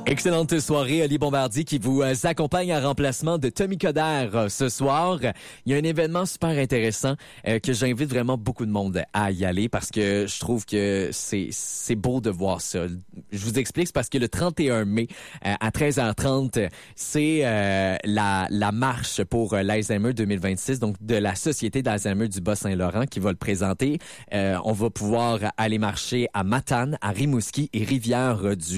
Excellente soirée, Ali Bombardier qui vous accompagne en remplacement de Tommy Coder ce soir. Il y a un événement super intéressant que j'invite vraiment beaucoup de monde à y aller parce que je trouve que c'est beau de voir ça. Je vous explique, c'est parce que le 31 mai à 13h30, c'est la marche pour l'Alzheimer 2026, donc de la Société d'Alzheimer du Bas-Saint-Laurent qui va le présenter. On va pouvoir aller marcher à Matane, à Rimouski et Rivière-du